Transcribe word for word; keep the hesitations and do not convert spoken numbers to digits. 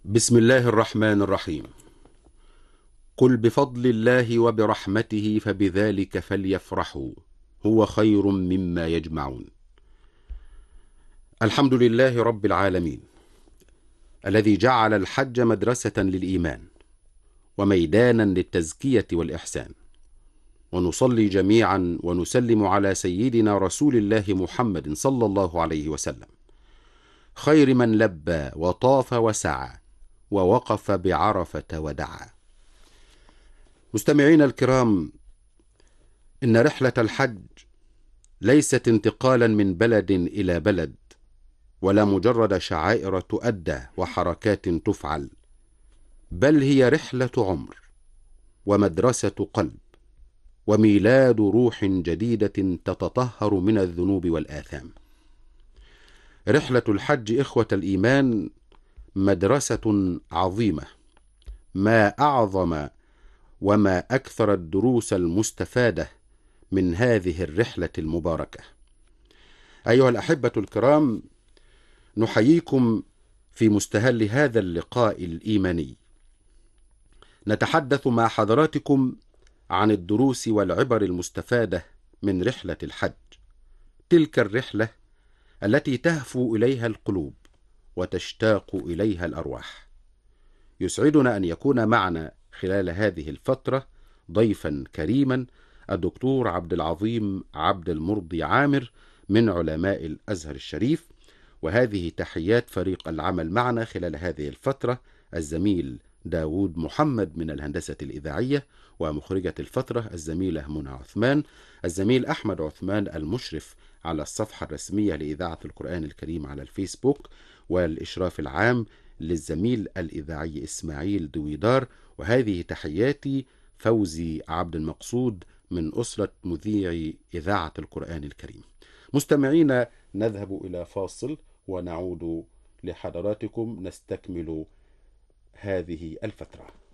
بسم الله الرحمن الرحيم. قل بفضل الله وبرحمته فبذلك فليفرحوا هو خير مما يجمعون. الحمد لله رب العالمين الذي جعل الحج مدرسة للإيمان وميدانا للتزكية والإحسان، ونصلي جميعا ونسلم على سيدنا رسول الله محمد صلى الله عليه وسلم، خير من لبى وطاف وسعى ووقف بعرفة ودعا. مستمعين الكرام، إن رحلة الحج ليست انتقالا من بلد إلى بلد، ولا مجرد شعائر تؤدى وحركات تفعل، بل هي رحلة عمر ومدرسة قلب وميلاد روح جديدة تتطهر من الذنوب والآثام. رحلة الحج إخوة الإيمان مدرسة عظيمة، ما أعظم وما أكثر الدروس المستفادة من هذه الرحلة المباركة. أيها الأحبة الكرام، نحييكم في مستهل هذا اللقاء الإيماني. نتحدث مع حضراتكم عن الدروس والعبر المستفادة من رحلة الحج، تلك الرحلة التي تهفو إليها القلوب وتشتاق إليها الأرواح. يسعدنا أن يكون معنا خلال هذه الفترة ضيفا كريما الدكتور عبد العظيم عبد المرضي عامر من علماء الأزهر الشريف، وهذه تحيات فريق العمل معنا خلال هذه الفترة: الزميل داود محمد من الهندسة الإذاعية، ومخرجة الفترة الزميلة منى عثمان، الزميل أحمد عثمان المشرف على الصفحة الرسمية لإذاعة القرآن الكريم على الفيسبوك، والإشراف العام للزميل الإذاعي إسماعيل دويدار. وهذه تحياتي فوزي عبد المقصود من أسرة مذيع إذاعة القرآن الكريم. مستمعين، نذهب إلى فاصل ونعود لحضراتكم نستكمل هذه الفترة.